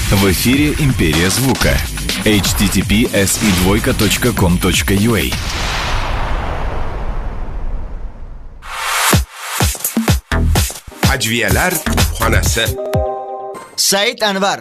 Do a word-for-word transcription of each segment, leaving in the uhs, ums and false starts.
В эфире «Империя звука». эйч ти ти пи эс и двойка точка ком точка ю а. Ajviyalar xonasi. Said Anvar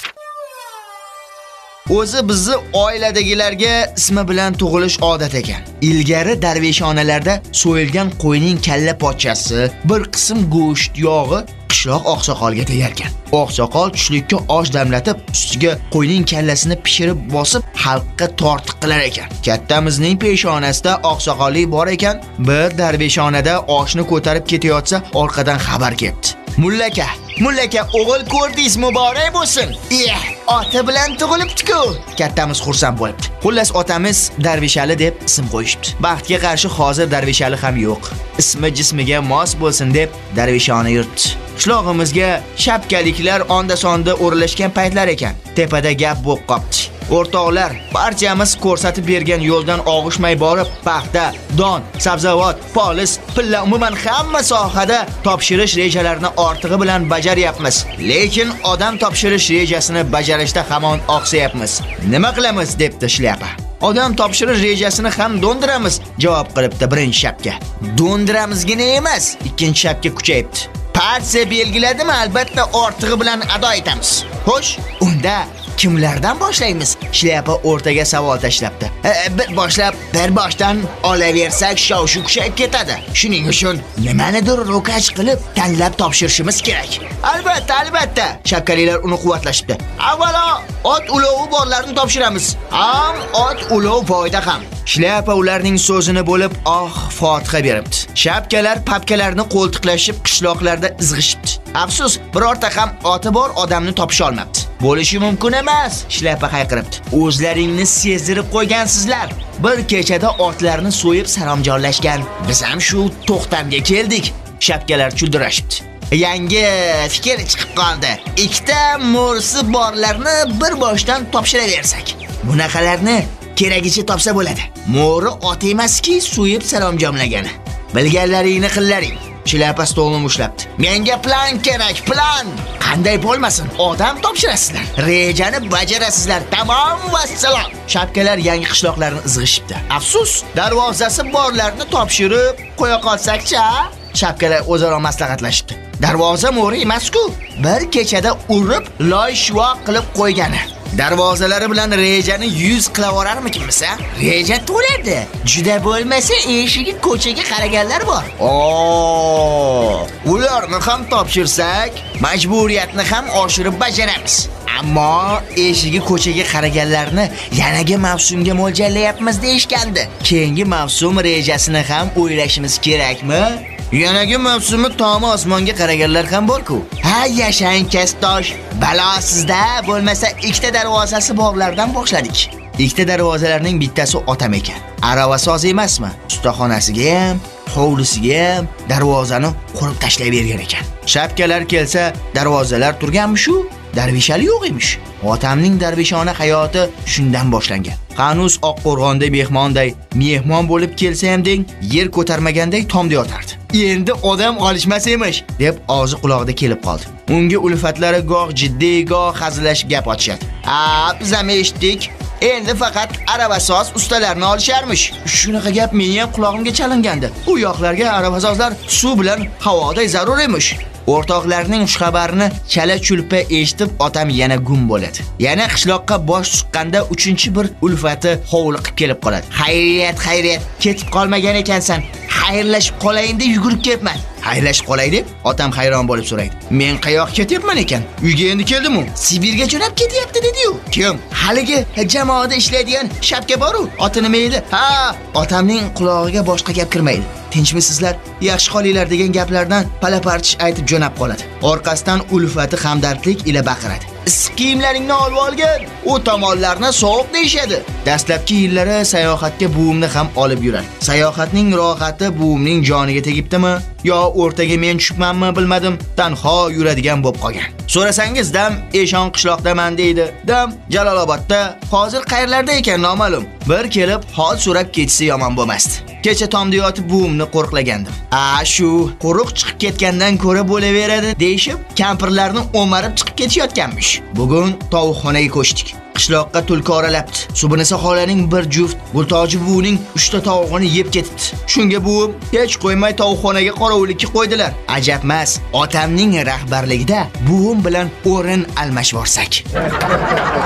o'zi bizni oiladagilarga ismi bilan tug'ilish odat ekan. Ilgari darvishonalarda so'yilgan qo'yning kalla pochchasi, bir qism go'sht, yog'i qishloq oqsoqolga tegar ekan. Oqsoqol tushlikka osh damlatib, ustiga qo'yning kallasini pishirib bosib, xalqqa tortiq qilar ekan. Kattamizning peshonasida oqsoqollik bor ekan, bir darvishonada oshni ko'tarib ketayotsa, orqadan xabar keldi. Mullaka, mullaka o'g'il ko'rdingiz, muborak bo'lsin. Eh, ota bilan tug'ilibdi-ku. Kattamiz xursand bo'libdi. Xullas otamiz Darvishali deb ism qo'yishibdi. Baxtga qarshi hozir Darvishali ham yo'q. Ismi jismiga mos bo'lsin deb Darvishoni yurtdi. Qishlog'imizga shapkaliklar onda-sonda o'rlashgan paytlar ekan. Tepada gap bo'lib qopti. O'rtoqlar, barchamiz ko'rsatib bergan yo'ldan og'ishmay borib, paxta, don, sabzavot, polis, pilla, umuman hamma sohada topshirish rejalarini ortig'i bilan bajaryapmiz. Lekin odam topshirish rejasini bajarishda hamon oqsayapmiz. Nima qilamiz debdi Shlyapa. Odam topshirish rejasini ham do'ndiramiz, javob qilibdi birinchi shapka. Do'ndiramizgina emas, ikkinchi shapka kuchayibdi. Partiya belgiladimi, albatta ortig'i bilan ado etamiz. Xo'sh, unda kimlardan boshlaymiz? Shlyapa o'rtaga savol tashlabdi. E, bir boshlab, bir boshdan olaversak, shov-shu kuchayib ketadi. Shuning uchun nimanidir ro'kach qilib tanlab topshirishimiz kerak. Albatta, albatta. Shapkalilar uni quvvatlashibdi. Avvalo, ot ulovi borlarni topshiramiz. Ham ot ulov foyda ham. Shlyapa ularning so'zini bo'lib, oh, fotiha beribdi. Shapkalar papkalarni qo'ltiqlashib, qishloqlarda izg'ishibdi. Afsus, birorta ham oti bor odamni topisha olmabdi. Bo'lishi mumkin emas, Shlyapa hayqiribdi. O'zlaringni sezdirib qo'ygansizlar. Bir kechada otlarni so'yib saromjonlashgan. Biz ham shu to'xtamga keldik. Shapkalar chuldirashibdi. Yangi fikr chiqib qoldi. Ikkita mo'risi borlarni bir boshdan topshiraversak. Bunaqalarni keragicha topsa bo'ladi. Mo'ri ot emaski, so'yib salomjomlagani. Bilganlaringni qillaring. Shlyapa stolni mushlabdi. Menga plan kerak, plan. Qanday bo'lmasin, odam topshirasizlar. Rejani bajarasizlar. Tamom vassalom. Shapkalar yangi qishloqlarni izg'ishibdi. Afsus, darvozasi borlarni topshirib qo'ya qolsak-cha. Shapkalar o'zaro maslahatlashibdi. Darvoza mo'ri emas-ku. Bir kechada urib, loy-shuvoq qilib qo'ygani. Darvozalari bilan rejani yuz qilavorarmikimiz, a? Reja to'ladi. Juda bo'lmasa eshigi ko'chaga qaraganlar bor. Oo, ularni ham topshirsak, majburiyatni ham oshirib bajaramiz. Ammo eshigi ko'chaga qaraganlarni yanagi mavsumga mo'ljallayapmiz deyishgandi. Keyingi mavsum rejasini ham o'ylashimiz kerakmi? Yanagi mavsumi tomi osmonga qaraganlar ham bor-ku. Ha, yashang kasdosh. Balo sizda, bo'lmasa ikkita darvozasi borlardan boshladik. Ikkita darvozalarning bittasi otam ekan. Aravasoz emasmi? Ustaxonasiga ham, hovlisiga ham darvozani qurib tashlayvergan ekan. Shapkalar kelsa, darvozalar turganmi-shu? Darvishali yo'q emish. Otamning darvishona hayoti shundan boshlangan. Qanus Oqqo'rg'onda mehmonday, mehmon bo'lib kelsa ham deng, yer ko'tarmaganday tomda yotardi. Endi odam olishmas emish, deb og'zi quloqda kelib qoldi. Unga ulfatlari goh jiddiy, goh hazillashib gap ochishadi. "A, biz ham eshitdik. Endi faqat aravasoz ustalarni olisharmish." Shunaqa gap mening ham qulog'imga chalingandi. U yoqlarga aravasozlar suv bilan havoday zarur emish. O'rtoqlarning xushxabarini chala-chulpa eshitib otam yana gum bo'ladi. Yana qishloqqa bosh suqqanda uchinchi bir ulfati hovliqib kelib qoladi. "Xayriyat, xayriyat, ketib qolmagan ekansan. Xayrlashib qolayin deb yugurib kelibman." Xayrlashib qolay deb otam hayron bo'lib so'raydi. "Men qayoqqa ketyapman ekan? Uyga endi keldim-ku. Sibirga jo'nab ketyapti" dedi-yu. "Kim? Haligi jamoada ishlaydigan shapka bor-ku, oti nima edi?" "Ha, otamning qulog'iga boshqa gap kirmaydi. Tinchmisizlar, yaxshi qolinglar" degan gaplardan palaparchish aytib jo'nab qoladi. Orqasidan ulfati hamdardlik ila baqiradi. "Issiq kiyimlaringni olib olgin, u tomonlarni sovuq deyshadi." Dastlabki yillari sayohatga buvimni ham olib yuradi. Sayohatning rohati buvimning joniga tegibdimi yo o'rtaga men tushibmanmi bilmadim, tanho yuradigan bo'lib qolgan. So'rasangiz dam Eshon qishloqdaman deydi. Dam Jalolobodda, hozir qayerlarda ekan noma'lum. Bir kelib hol so'rab ketsa yomon bo'lmasdi. Kecha tomda yotib buvimni qo'riqlagandim. A shu qo'riq chiqib ketgandan ko'ra bo'laveradi deyshib, kampirlarni o'marib chiqib ketayotganmish. Bugun tovuqxonaga ko'chdik. Qishloqqa tulki oralabdi. Subinisa xolaning bir juft, Bultoji buvining uchta tovuqni yeb ketibdi. Shunga buvim hech qo'ymay tovuqxonaga qorovullikka qo'ydilar. Ajabmas, otamning rahbarligida buvim bilan o'rin almashvorsak.